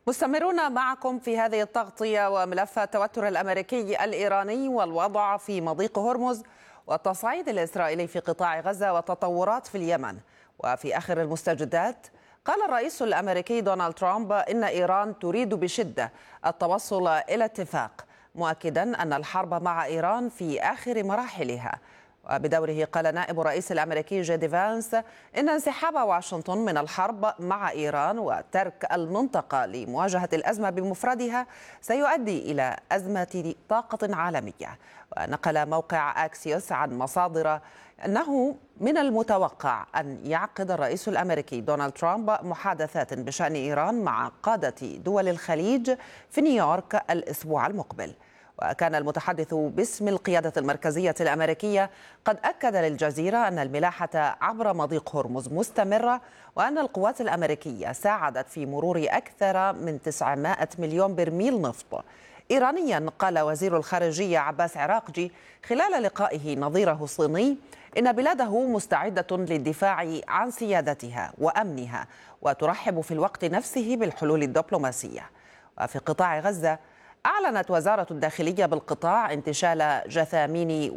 مستمرون معكم في هذه التغطية وملف التوتر الأمريكي الإيراني والوضع في مضيق هرمز والتصعيد الإسرائيلي في قطاع غزة والتطورات في اليمن. وفي آخر المستجدات قال الرئيس الأمريكي دونالد ترامب إن إيران تريد بشدة التوصل إلى اتفاق، مؤكدا أن الحرب مع إيران في آخر مراحلها. وبدوره قال نائب الرئيس الأمريكي جي فانس إن انسحاب واشنطن من الحرب مع إيران وترك المنطقة لمواجهة الأزمة بمفردها سيؤدي إلى أزمة طاقة عالمية. ونقل موقع أكسيوس عن مصادر أنه من المتوقع أن يعقد الرئيس الأمريكي دونالد ترامب محادثات بشأن إيران مع قادة دول الخليج في نيويورك الأسبوع المقبل. وكان المتحدث باسم القيادة المركزية الأمريكية قد أكد للجزيرة أن الملاحة عبر مضيق هرمز مستمرة، وأن القوات الأمريكية ساعدت في مرور أكثر من 900 مليون برميل نفط. إيرانيا قال وزير الخارجية عباس عراقجي خلال لقائه نظيره الصيني إن بلاده مستعدة للدفاع عن سيادتها وأمنها، وترحب في الوقت نفسه بالحلول الدبلوماسية. وفي قطاع غزة أعلنت وزارة الداخلية بالقطاع انتشال جثامين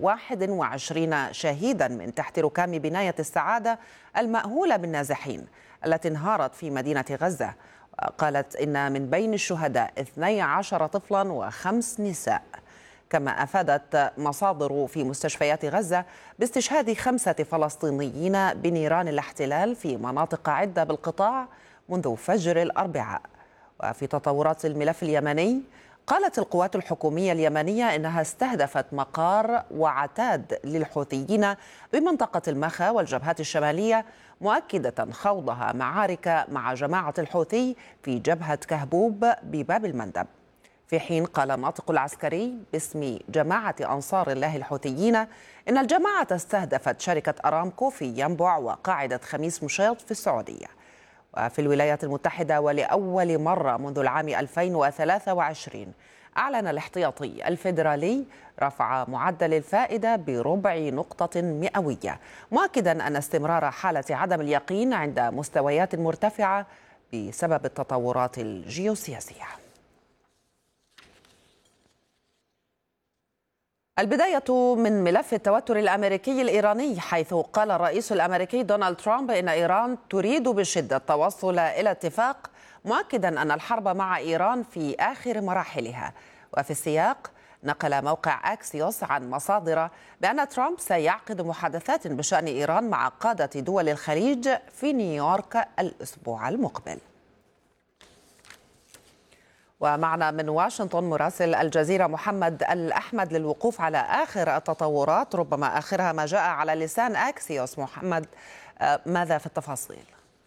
21 شهيدا من تحت ركام بناية السعادة المأهولة بالنازحين التي انهارت في مدينة غزة. قالت إن من بين الشهداء 12 طفلا و5 نساء. كما أفادت مصادر في مستشفيات غزة باستشهاد 5 فلسطينيين بنيران الاحتلال في مناطق عدة بالقطاع منذ فجر الأربعاء. وفي تطورات الملف اليمني قالت القوات الحكومية اليمنية إنها استهدفت مقار وعتاد للحوثيين بمنطقة المخا والجبهات الشمالية، مؤكدة خوضها معارك مع جماعة الحوثي في جبهة كهبوب بباب المندب. في حين قال الناطق العسكري باسم جماعة أنصار الله الحوثيين إن الجماعة استهدفت شركة أرامكو في ينبع وقاعدة خميس مشيط في السعودية. وفي الولايات المتحدة ولأول مرة منذ العام 2023 أعلن الاحتياطي الفيدرالي رفع معدل الفائدة بربع نقطة مئوية، مؤكدا أن استمرار حالة عدم اليقين عند مستويات مرتفعة بسبب التطورات الجيوسياسية. البداية من ملف التوتر الأمريكي الإيراني، حيث قال الرئيس الأمريكي دونالد ترامب إن إيران تريد بشدة التوصل إلى اتفاق، مؤكدا أن الحرب مع إيران في آخر مراحلها. وفي السياق نقل موقع أكسيوس عن مصادر بأن ترامب سيعقد محادثات بشأن إيران مع قادة دول الخليج في نيويورك الأسبوع المقبل. ومعنا من واشنطن مراسل الجزيرة محمد الأحمد للوقوف على آخر التطورات، ربما آخرها ما جاء على لسان أكسيوس. محمد، ماذا في التفاصيل؟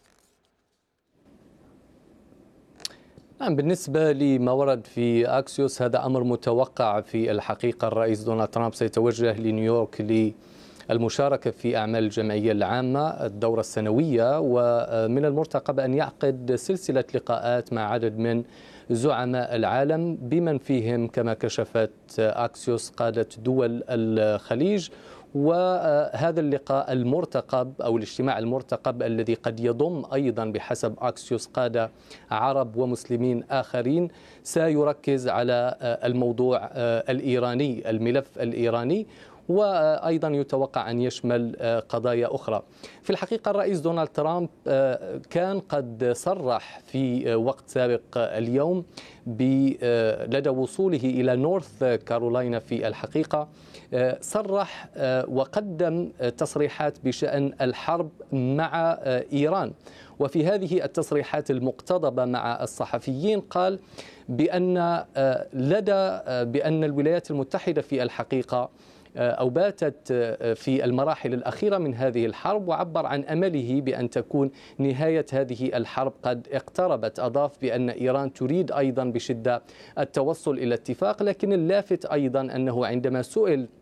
نعم، بالنسبة لما ورد في أكسيوس هذا أمر متوقع في الحقيقة. الرئيس دونالد ترامب سيتوجه لنيويورك للمشاركة في أعمال الجمعية العامة الدورة السنوية، ومن المرتقب أن يعقد سلسلة لقاءات مع عدد من زعماء العالم بمن فيهم كما كشفت أكسيوس قادة دول الخليج. وهذا اللقاء المرتقب أو الاجتماع المرتقب الذي قد يضم أيضا بحسب أكسيوس قادة عرب ومسلمين آخرين سيركز على الموضوع الإيراني، الملف الإيراني، وأيضا يتوقع أن يشمل قضايا أخرى. في الحقيقة الرئيس دونالد ترامب كان قد صرح في وقت سابق اليوم لدى وصوله إلى نورث كارولاينا في الحقيقة صرح وقدم تصريحات بشأن الحرب مع إيران. وفي هذه التصريحات المقتضبة مع الصحفيين قال بأن الولايات المتحدة في الحقيقة أو باتت في المراحل الأخيرة من هذه الحرب، وعبر عن أمله بأن تكون نهاية هذه الحرب قد اقتربت. أضاف بأن إيران تريد أيضا بشدة التوصل إلى اتفاق، لكن اللافت أيضا أنه عندما سئل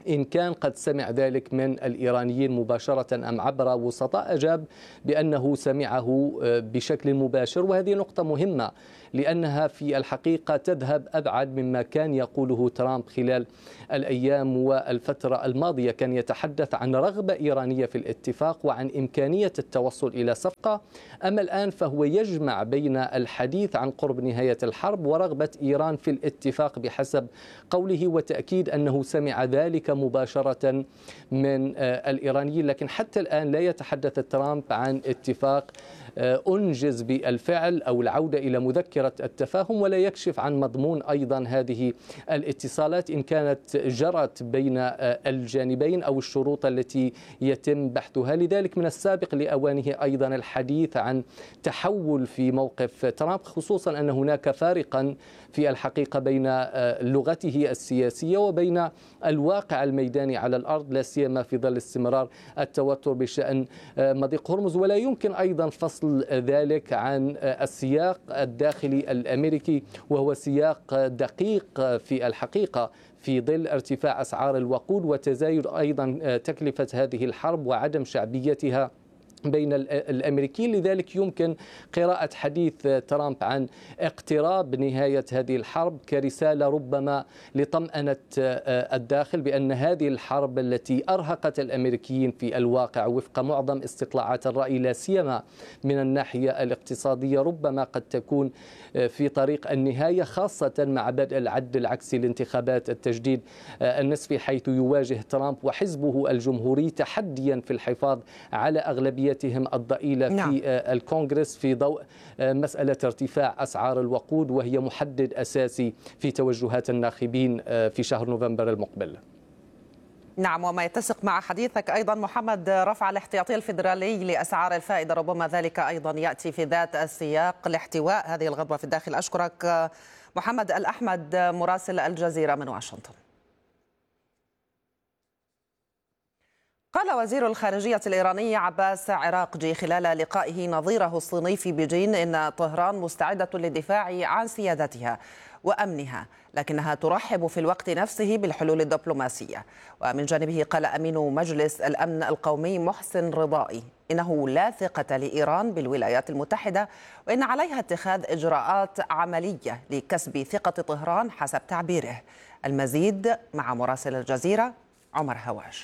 إن كان قد سمع ذلك من الإيرانيين مباشرة أم عبر وسطاء، أجاب بأنه سمعه بشكل مباشر، وهذه نقطة مهمة لأنها في الحقيقة تذهب أبعد مما كان يقوله ترامب خلال الأيام والفترة الماضية. كان يتحدث عن رغبة إيرانية في الاتفاق وعن إمكانية التوصل إلى صفقة، أما الآن فهو يجمع بين الحديث عن قرب نهاية الحرب ورغبة إيران في الاتفاق بحسب قوله، وتأكيد أنه سمع ذلك مباشرة من الإيرانيين. لكن حتى الآن لا يتحدث ترامب عن اتفاق أنجز بالفعل أو العودة إلى مذكرة التفاهم، ولا يكشف عن مضمون أيضا هذه الاتصالات إن كانت جرت بين الجانبين أو الشروط التي يتم بحثها. لذلك من السابق لأوانه أيضا الحديث عن تحول في موقف ترامب، خصوصا أن هناك فارقا في الحقيقة بين لغته السياسية وبين الواقع الميداني على الأرض، لا سيما في ظل استمرار التوتر بشأن مضيق هرمز. ولا يمكن أيضا فصل ذلك عن السياق الداخلي الأمريكي، وهو سياق دقيق في الحقيقة في ظل ارتفاع أسعار الوقود وتزايد أيضا تكلفة هذه الحرب وعدم شعبيتها بين الأمريكيين. لذلك يمكن قراءة حديث ترامب عن اقتراب نهاية هذه الحرب كرسالة ربما لطمأنة الداخل بأن هذه الحرب التي أرهقت الأمريكيين في الواقع وفق معظم استطلاعات الرأي لا سيما من الناحية الاقتصادية ربما قد تكون في طريق النهاية، خاصة مع بدء العد العكسي لانتخابات التجديد النصفي، حيث يواجه ترامب وحزبه الجمهوري تحديا في الحفاظ على أغلبيتهم الضئيلة في الكونغرس في ضوء مسألة ارتفاع أسعار الوقود، وهي محدد أساسي في توجهات الناخبين في شهر نوفمبر المقبل. نعم، وما يتسق مع حديثك أيضا محمد، رفع الاحتياطي الفيدرالي لأسعار الفائدة ربما ذلك أيضا يأتي في ذات السياق لاحتواء هذه الغضبة في الداخل. أشكرك محمد الأحمد مراسل الجزيرة من واشنطن. قال وزير الخارجية الإيراني عباس عراقجي خلال لقائه نظيره الصيني في بيجين إن طهران مستعدة للدفاع عن سيادتها وأمنها، لكنها ترحب في الوقت نفسه بالحلول الدبلوماسية. ومن جانبه قال أمين مجلس الأمن القومي محسن رضائي إنه لا ثقة لإيران بالولايات المتحدة، وإن عليها اتخاذ إجراءات عملية لكسب ثقة طهران حسب تعبيره. المزيد مع مراسل الجزيرة عمر هواش.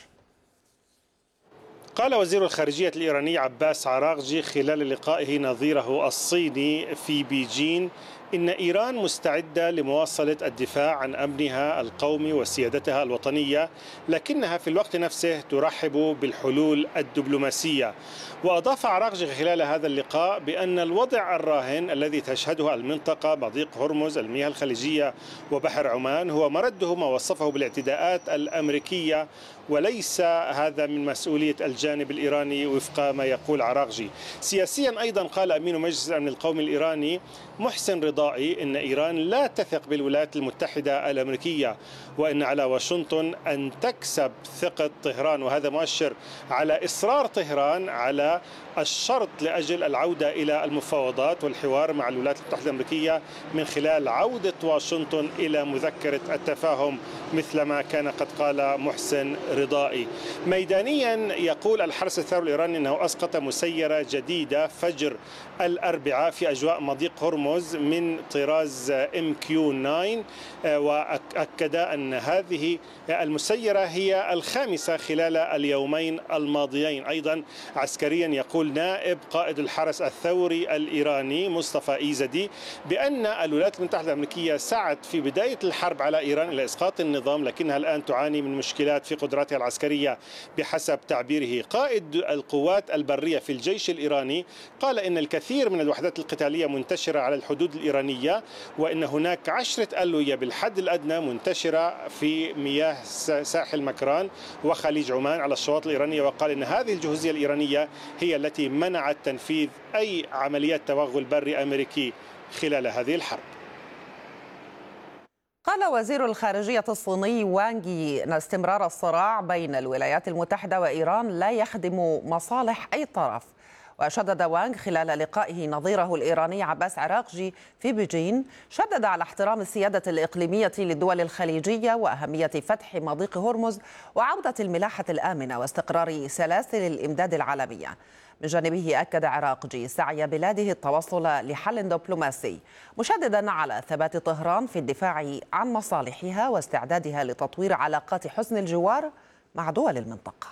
قال وزير الخارجية الإيراني عباس عراقجي خلال لقائه نظيره الصيني في بيجين إن إيران مستعدة لمواصلة الدفاع عن أمنها القومي وسيادتها الوطنية، لكنها في الوقت نفسه ترحب بالحلول الدبلوماسية. وأضاف عراقجي خلال هذا اللقاء بأن الوضع الراهن الذي تشهده المنطقة مضيق هرمز، المياه الخليجية وبحر عمان، هو مرده ما وصفه بالاعتداءات الأمريكية، وليس هذا من مسؤولية الجانب الإيراني وفق ما يقول عراقجي. سياسيا أيضا قال أمين مجلس الأمن القومي الإيراني محسن رضائي إن إيران لا تثق بالولايات المتحدة الأمريكية، وإن على واشنطن أن تكسب ثقة طهران، وهذا مؤشر على إصرار طهران على الشرط لأجل العودة إلى المفاوضات والحوار مع الولايات المتحدة الأمريكية من خلال عودة واشنطن إلى مذكرة التفاهم مثل ما كان قد قال محسن رضائي. ميدانيا يقول الحرس الثوري الإيراني أنه أسقط مسيرة جديدة فجر الأربعاء في أجواء مضيق هرمز من طراز MQ-9، وأكد أن هذه المسيرة هي الخامسة خلال اليومين الماضيين. أيضا عسكريا يقول نائب قائد الحرس الثوري الإيراني مصطفى إيزدي بأن الولايات المتحدة الأمريكية سعت في بداية الحرب على إيران إلى إسقاط النظام، لكنها الآن تعاني من مشكلات في قدراتها العسكرية بحسب تعبيره. قائد القوات البرية في الجيش الإيراني قال إن الكثير من الوحدات القتالية منتشرة على الحدود الإيرانية، وإن هناك 10 ألوية بالحد الأدنى منتشرة في مياه ساحل مكران وخليج عمان على الشواطئ الإيرانية، وقال إن هذه الجهوزية الإيرانية هي التي منعت تنفيذ أي عمليات توغل بري أمريكي خلال هذه الحرب. قال وزير الخارجية الصيني وانغ يي أن استمرار الصراع بين الولايات المتحدة وإيران لا يخدم مصالح أي طرف، وشدد وانغ خلال لقائه نظيره الإيراني عباس عراقجي في بيجين، شدد على احترام السيادة الإقليمية للدول الخليجية وأهمية فتح مضيق هرمز وعودة الملاحة الآمنة واستقرار سلاسل الإمداد العالمية. من جانبه أكد عراقجي سعي بلاده التوصل لحل دبلوماسي، مشددا على ثبات طهران في الدفاع عن مصالحها واستعدادها لتطوير علاقات حسن الجوار مع دول المنطقة.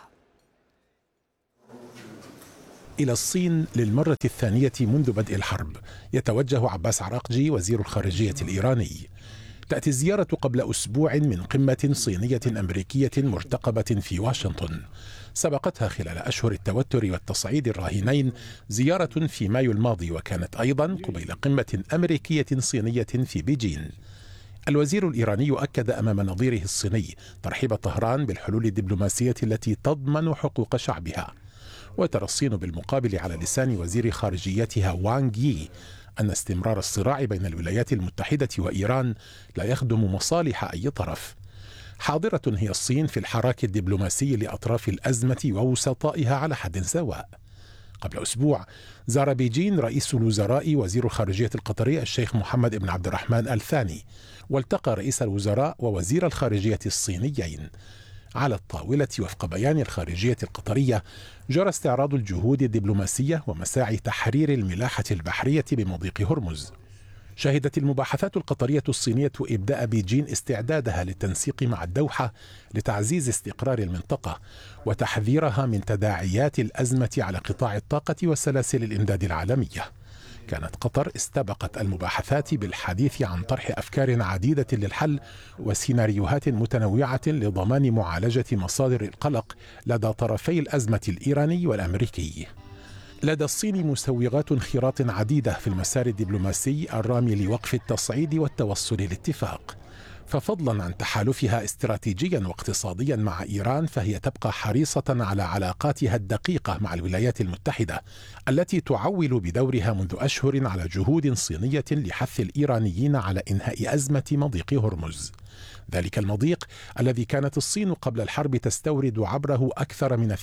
إلى الصين للمرة الثانية منذ بدء الحرب يتوجه عباس عراقجي وزير الخارجية الإيراني. تأتي الزيارة قبل أسبوع من قمة صينية أمريكية مرتقبة في واشنطن، سبقتها خلال أشهر التوتر والتصعيد الراهنين زيارة في مايو الماضي، وكانت أيضا قبيل قمة أمريكية صينية في بيجين. الوزير الإيراني أكد أمام نظيره الصيني ترحيب طهران بالحلول الدبلوماسية التي تضمن حقوق شعبها. وترى الصين بالمقابل على لسان وزير خارجيتها وانغ يي أن استمرار الصراع بين الولايات المتحدة وإيران لا يخدم مصالح أي طرف. حاضرة هي الصين في الحراك الدبلوماسي لأطراف الأزمة ووسطائها على حد سواء. قبل أسبوع زار بيجين رئيس الوزراء وزير الخارجية القطري الشيخ محمد بن عبد الرحمن الثاني، والتقى رئيس الوزراء ووزير الخارجية الصينيين. على الطاولة وفق بيان الخارجية القطرية جرى استعراض الجهود الدبلوماسية ومساعي تحرير الملاحة البحرية بمضيق هرمز. شهدت المباحثات القطرية الصينية إبداء بيجين استعدادها للتنسيق مع الدوحة لتعزيز استقرار المنطقة وتحذيرها من تداعيات الأزمة على قطاع الطاقة وسلاسل الإمداد العالمية. كانت قطر استبقت المباحثات بالحديث عن طرح أفكار عديدة للحل وسيناريوهات متنوعة لضمان معالجة مصادر القلق لدى طرفي الأزمة الإيراني والأمريكي. لدى الصين مسوغات انخراط عديدة في المسار الدبلوماسي الرامي لوقف التصعيد والتوصل لاتفاق. ففضلا عن تحالفها استراتيجيا واقتصاديا مع إيران، فهي تبقى حريصة على علاقاتها الدقيقة مع الولايات المتحدة التي تعول بدورها منذ أشهر على جهود صينية لحث الإيرانيين على إنهاء أزمة مضيق هرمز. ذلك المضيق الذي كانت الصين قبل الحرب تستورد عبره أكثر من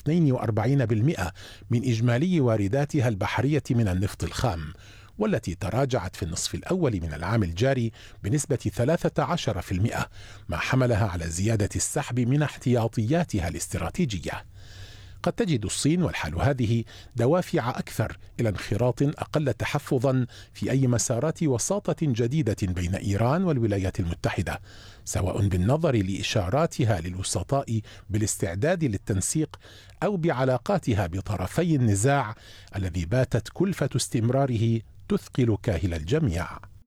42% من إجمالي وارداتها البحرية من النفط الخام، والتي تراجعت في النصف الأول من العام الجاري بنسبة 13%، ما حملها على زيادة السحب من احتياطياتها الاستراتيجية. قد تجد الصين والحال هذه دوافع أكثر إلى انخراط أقل تحفظا في أي مسارات وساطة جديدة بين إيران والولايات المتحدة، سواء بالنظر لإشاراتها للوسطاء بالاستعداد للتنسيق أو بعلاقاتها بطرفي النزاع الذي باتت كلفة استمراره تثقل كاهل الجميع.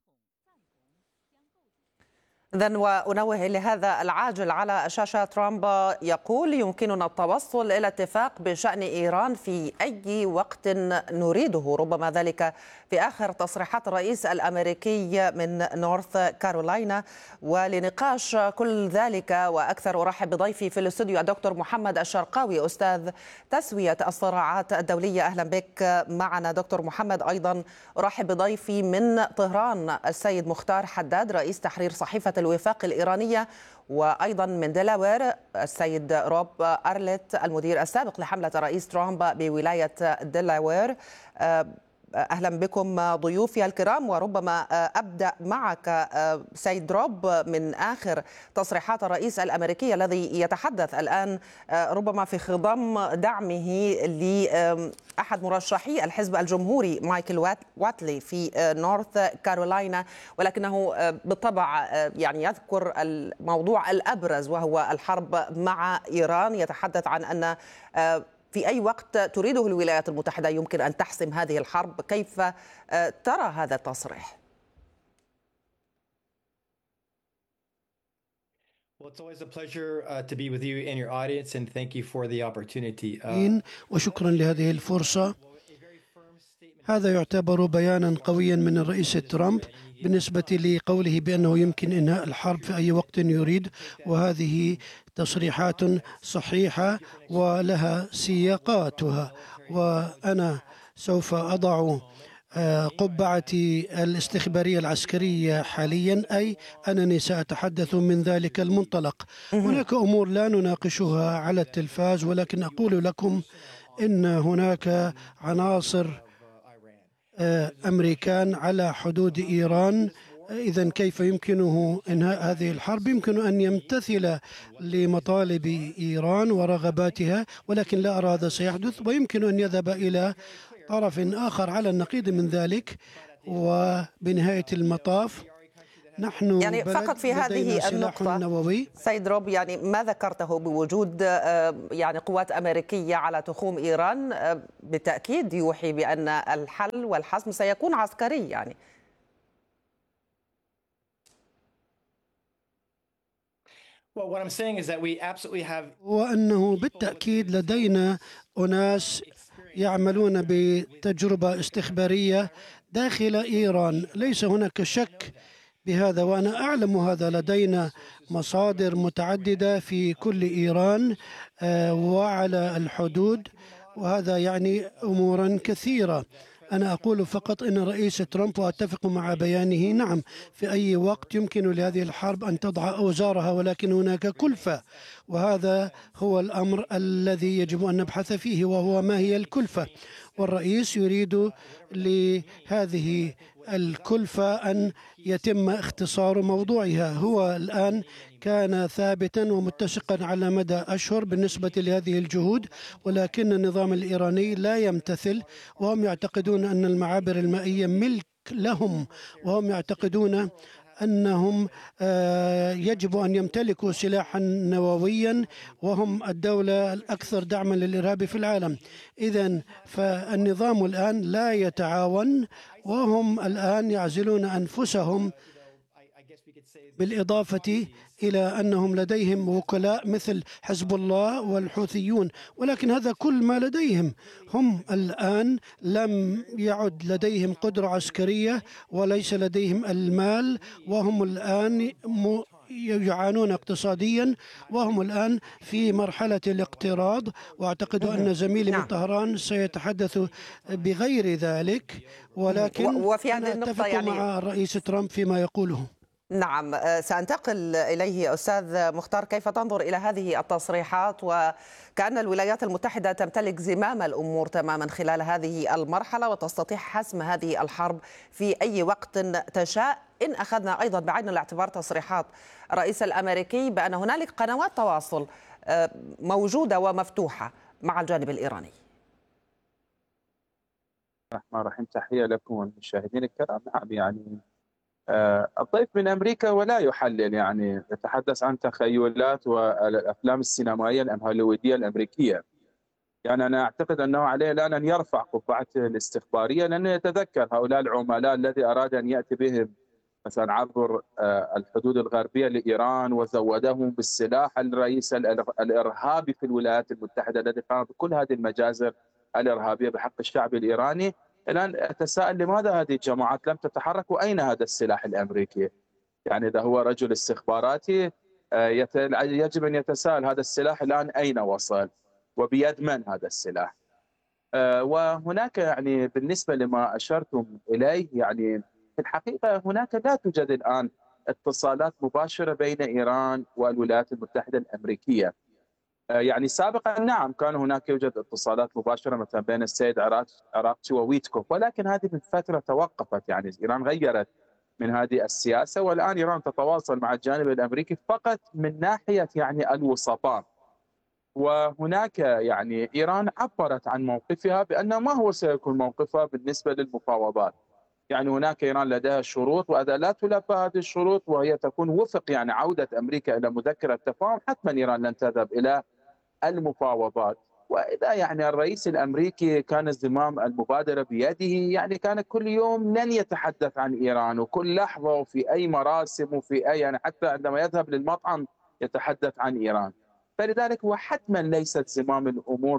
إذن وأنوه لهذا العاجل على شاشة ترامب يقول يمكننا التوصل إلى اتفاق بشأن إيران في أي وقت نريده، ربما ذلك في آخر تصريحات الرئيس الأمريكي من نورث كارولاينا. ولنقاش كل ذلك وأكثر أرحب بضيفي في الاستوديو الدكتور محمد الشرقاوي أستاذ تسوية الصراعات الدولية. أهلا بك معنا دكتور محمد. أيضا أرحب بضيفي من طهران السيد مختار حداد رئيس تحرير صحيفة الوفاق الإيرانية، وأيضا من دلاوير السيد روب أرلت المدير السابق لحملة الرئيس ترامب بولاية دلاوير. أهلا بكم ضيوفي الكرام. وربما أبدأ معك سيد روب من آخر تصريحات الرئيس الأمريكي الذي يتحدث الآن ربما في خضم دعمه لأحد مرشحي الحزب الجمهوري مايكل واتلي في نورث كارولاينا، ولكنه بالطبع يعني يذكر الموضوع الأبرز وهو الحرب مع إيران. يتحدث عن أن في أي وقت تريده الولايات المتحدة يمكن أن تحسم هذه الحرب. كيف ترى هذا التصريح؟ وشكرا لهذه الفرصة. هذا يعتبر بيانا قويا من الرئيس ترامب بالنسبة لقوله بأنه يمكن إنهاء الحرب في أي وقت يريد، وهذه تصريحات صحيحة ولها سياقاتها. وأنا سوف أضع قبعتي الاستخبارية العسكرية حاليا، أي أنني سأتحدث من ذلك المنطلق. هناك أمور لا نناقشها على التلفاز، ولكن أقول لكم إن هناك عناصر أمريكان على حدود إيران. إذن كيف يمكنه إنهاء هذه الحرب؟ يمكن أن يمتثل لمطالب إيران ورغباتها، ولكن لا أرى هذا سيحدث، ويمكن أن يذهب إلى طرف آخر على النقيض من ذلك. وبنهاية المطاف نحن يعني فقط في هذه النقطة نووي. سيد روب، يعني ما ذكرته بوجود يعني قوات أمريكية على تخوم إيران بالتأكيد يوحي بأن الحل والحسم سيكون عسكري يعني. وأنه بالتأكيد لدينا أناس يعملون بتجربة استخبارية داخل إيران، ليس هناك شك بهذا، وأنا أعلم هذا. لدينا مصادر متعددة في كل إيران وعلى الحدود، وهذا يعني أمورا كثيرة. أنا أقول فقط أن الرئيس ترامب، وأتفق مع بيانه، نعم في أي وقت يمكن لهذه الحرب أن تضع أوزارها، ولكن هناك كلفة، وهذا هو الأمر الذي يجب أن نبحث فيه، وهو ما هي الكلفة. والرئيس يريد لهذه الكلفة أن يتم اختصار موضوعها. هو الآن كان ثابتا ومتسقا على مدى أشهر بالنسبة لهذه الجهود، ولكن النظام الإيراني لا يمتثل، وهم يعتقدون أن المعابر المائية ملك لهم، وهم يعتقدون أنهم يجب أن يمتلكوا سلاحا نوويا، وهم الدولة الأكثر دعما للإرهاب في العالم. إذن فالنظام الآن لا يتعاون، وهم الآن يعزلون أنفسهم، بالإضافة إلى أنهم لديهم وكلاء مثل حزب الله والحوثيون، ولكن هذا كل ما لديهم. هم الآن لم يعد لديهم قدرة عسكرية وليس لديهم المال، وهم الآن يعانون اقتصاديا، وهم الآن في مرحلة الاقتراض. وأعتقد أن زميلي من طهران سيتحدث بغير ذلك، ولكن وفي هذه أنا النقطة أتفق مع الرئيس ترامب فيما يقوله. نعم، سأنتقل إليه. أستاذ مختار، كيف تنظر إلى هذه التصريحات، وكأن الولايات المتحدة تمتلك زمام الأمور تماما خلال هذه المرحلة وتستطيع حسم هذه الحرب في أي وقت تشاء، إن أخذنا أيضا بعين الاعتبار تصريحات الرئيس الأمريكي بأن هنالك قنوات تواصل موجودة ومفتوحة مع الجانب الإيراني؟ الرحمن الرحيم، تحية لكم والمشاهدين الكرام. نعم، يعني الضيف من أمريكا ولا يحلل، يعني يتحدث عن تخيلات والأفلام السينمائية الهوليوودية الأمريكية. يعني أنا أعتقد أنه عليه الآن أن يرفع قبعته الاستخبارية، لأنه يتذكر هؤلاء العملاء الذي أراد أن يأتي بهم مثلا عبر الحدود الغربية لإيران وزودهم بالسلاح. الرئيس الإرهابي في الولايات المتحدة الذي قام بكل هذه المجازر الإرهابية بحق الشعب الإيراني، الآن أتساءل لماذا هذه الجماعات لم تتحرك، وأين هذا السلاح الأمريكي؟ يعني إذا هو رجل استخباراتي يجب أن يتساءل هذا السلاح الآن أين وصل وبيد من هذا السلاح. وهناك يعني بالنسبة لما أشرتم إليه، يعني في الحقيقة هناك لا توجد الآن اتصالات مباشرة بين إيران والولايات المتحدة الأمريكية. يعني سابقا نعم كان هناك يوجد اتصالات مباشرة مثلا بين السيد عراقجي وويتكوف، ولكن هذه من فترة توقفت. يعني إيران غيرت من هذه السياسة، والآن إيران تتواصل مع الجانب الأمريكي فقط من ناحية يعني الوسطاء. وهناك يعني إيران عبرت عن موقفها بأن ما هو سيكون موقفها بالنسبة للمفاوضات. يعني هناك إيران لديها شروط، وإذا لا تلبى هذه الشروط وهي تكون وفق يعني عودة أمريكا إلى مذكرة تفاهم، حتما إيران لن تذهب إلى المفاوضات. وإذا يعني الرئيس الأمريكي كان زمام المبادرة بيده، يعني كان كل يوم لن يتحدث عن إيران، وكل لحظة وفي أي مراسم وفي أي يعني حتى عندما يذهب للمطعم يتحدث عن إيران. فلذلك هو حتما ليست زمام الأمور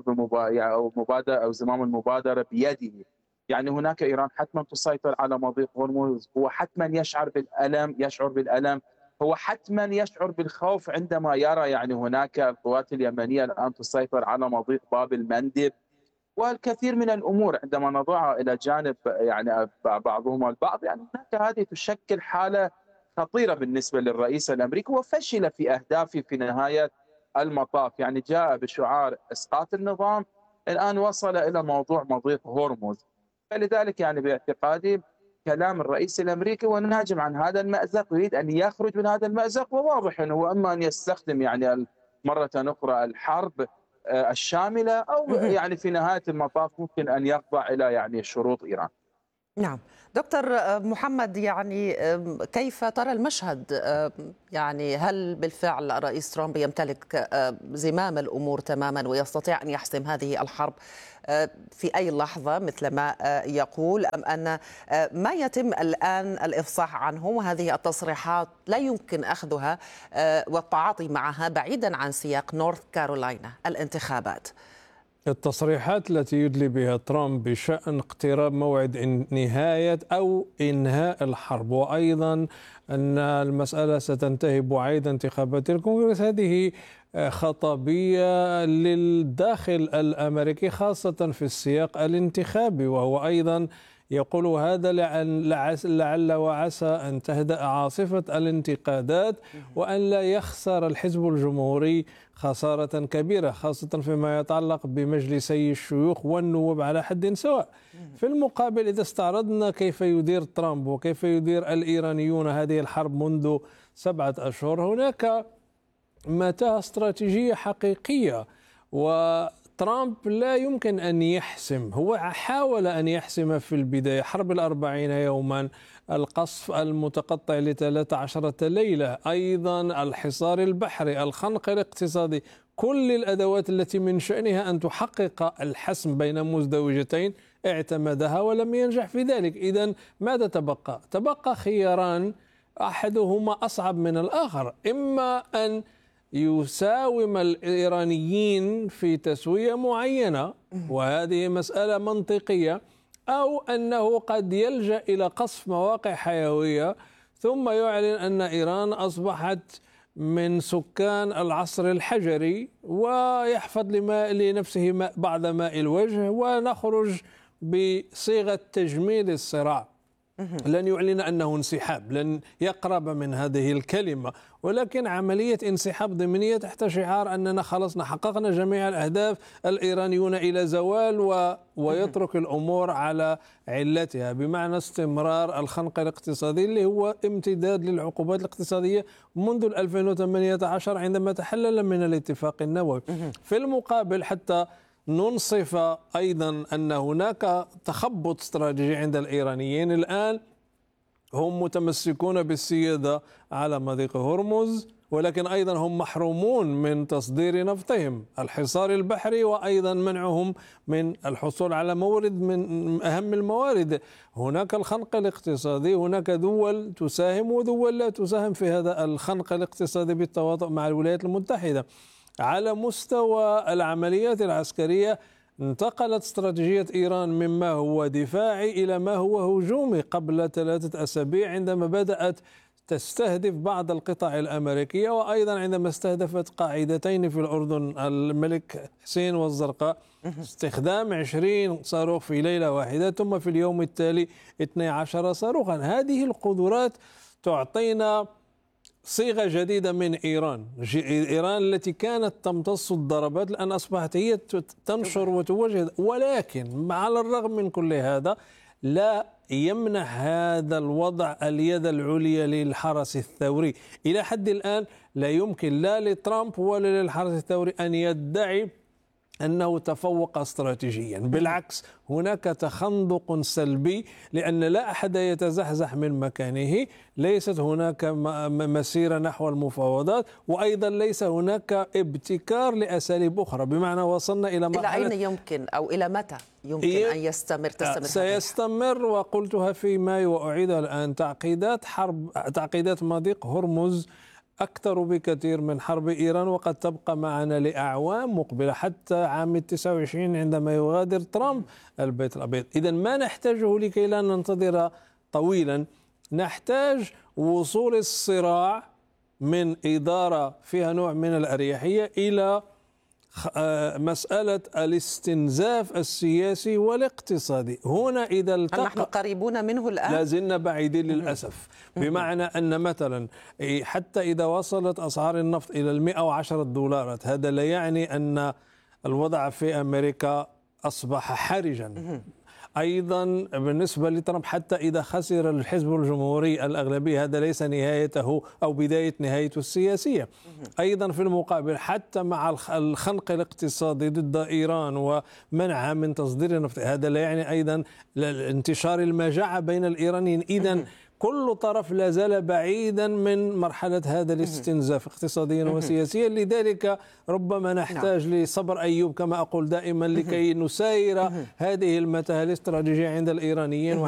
أو زمام المبادرة بيده. يعني هناك إيران حتما تسيطر على مضيق هرمز، هو حتما يشعر بالألم، هو حتما يشعر بالخوف عندما يرى يعني هناك القوات اليمنية الآن تسيطر على مضيق باب المندب، والكثير من الأمور عندما نضعها إلى جانب يعني بعضهم البعض، يعني هناك هذه تشكل حالة خطيرة بالنسبة للرئيس الأمريكي، وفشل في أهدافه في نهاية المطاف. يعني جاء بشعار إسقاط النظام، الآن وصل إلى موضوع مضيق هرمز. فلذلك يعني باعتقادي كلام الرئيس الأمريكي وناجم عن هذا المأزق، يريد أن يخرج من هذا المأزق، وواضح أنه إما أن يستخدم يعني مرة أخرى الحرب الشاملة، أو يعني في نهاية المطاف ممكن أن يخضع إلى يعني شروط إيران. نعم دكتور محمد، يعني كيف ترى المشهد؟ يعني هل بالفعل الرئيس ترامب يمتلك زمام الأمور تماما ويستطيع أن يحسم هذه الحرب في أي لحظة مثل ما يقول، أم أن ما يتم الآن الإفصاح عنه وهذه التصريحات لا يمكن أخذها والتعاطي معها بعيدا عن سياق نورث كارولاينا الانتخابات؟ التصريحات التي يدلي بها ترامب بشأن اقتراب موعد نهاية أو إنهاء الحرب، وأيضا أن المسألة ستنتهي بعيد انتخابات الكونغرس، هذه خطابية للداخل الأمريكي خاصة في السياق الانتخابي، وهو أيضا يقول هذا لعل وعسى أن تهدأ عاصفة الانتقادات وأن لا يخسر الحزب الجمهوري خسارة كبيرة، خاصة فيما يتعلق بمجلسي الشيوخ والنواب على حد سواء. في المقابل إذا استعرضنا كيف يدير ترامب وكيف يدير الإيرانيون هذه الحرب منذ 7 أشهر، هناك متاهة استراتيجية حقيقية، وترامب لا يمكن أن يحسم. هو حاول أن يحسم في البداية حرب 40 يوما، القصف المتقطع ل13 ليلة، أيضا الحصار البحري، الخنق الاقتصادي، كل الأدوات التي من شأنها أن تحقق الحسم بين مزدوجتين اعتمدها ولم ينجح في ذلك. إذن ماذا تبقى؟ تبقى خياران أحدهما أصعب من الآخر، إما أن يساوم الإيرانيين في تسوية معينة وهذه مسألة منطقية، أو أنه قد يلجأ إلى قصف مواقع حيوية ثم يعلن أن إيران أصبحت من سكان العصر الحجري ويحفظ لنفسه بعض ماء الوجه، ونخرج بصيغة تجميل الصراع. لن يعلن أنه انسحاب، لن يقرب من هذه الكلمة، ولكن عملية انسحاب ضمنية تحت شعار أننا خلصنا حققنا جميع الأهداف، الإيرانيون إلى زوال ويترك الأمور على علتها، بمعنى استمرار الخنق الاقتصادي اللي هو امتداد للعقوبات الاقتصادية منذ 2018 عندما تحلل من الاتفاق النووي. في المقابل حتى ننصف أيضا أن هناك تخبط استراتيجي عند الإيرانيين، الآن هم متمسكون بالسيادة على مضيق هرمز، ولكن أيضا هم محرومون من تصدير نفطهم، الحصار البحري، وأيضا منعهم من الحصول على مورد من أهم الموارد. هناك الخنق الاقتصادي، هناك دول تساهم ودول لا تساهم في هذا الخنق الاقتصادي بالتواطؤ مع الولايات المتحدة. على مستوى العمليات العسكرية انتقلت استراتيجية إيران مما هو دفاعي إلى ما هو هجومي قبل 3 أسابيع، عندما بدأت تستهدف بعض القطع الأمريكية، وأيضا عندما استهدفت قاعدتين في الأردن، الملك حسين والزرقاء، استخدام 20 صاروخ في ليلة واحدة، ثم في اليوم التالي 12 صاروخا. هذه القدرات تعطينا صيغة جديدة من إيران التي كانت تمتص الضربات الآن أصبحت هي تنشر وتوجه، ولكن على الرغم من كل هذا لا يمنح هذا الوضع اليد العليا للحرس الثوري. إلى حد الآن لا يمكن لا لترامب ولا للحرس الثوري أن يدعي أنه تفوق استراتيجيا، بالعكس هناك تخندق سلبي، لأن لا أحد يتزحزح من مكانه، ليست هناك مسيرة نحو المفاوضات، وأيضا ليس هناك ابتكار لأساليب أخرى، بمعنى وصلنا إلى مرحلة إلى أين يمكن أو إلى متى يمكن أن يستمر سيستمر، وقلتها في مايو وأعيدها الآن، تعقيدات مضيق هرمز أكثر بكثير من حرب إيران، وقد تبقى معنا لأعوام مقبلة حتى عام 29 عندما يغادر ترامب البيت الأبيض. إذن ما نحتاجه لكي لا ننتظر طويلا، نحتاج وصول الصراع من إدارة فيها نوع من الأريحية إلى مسألة الاستنزاف السياسي والاقتصادي. هنا إذا التقى، نحن قريبون منه الآن، لازلنا بعيدين للأسف، بمعنى أن مثلا حتى إذا وصلت أسعار النفط إلى $110، هذا لا يعني أن الوضع في أمريكا أصبح حرجا. أيضا بالنسبة لترامب حتى إذا خسر الحزب الجمهوري الأغلبية هذا ليس نهايته أو بداية نهايته السياسية. أيضا في المقابل حتى مع الخنق الاقتصادي ضد إيران ومنعها من تصدير النفط، هذا لا يعني أيضا انتشار المجاعة بين الإيرانيين. إذن كل طرف لا زال بعيدا من مرحلة هذا الاستنزاف اقتصاديا وسياسيا. لذلك ربما نحتاج لصبر أيوب كما أقول دائما لكي نساير هذه المتاهة الاستراتيجية عند الإيرانيين.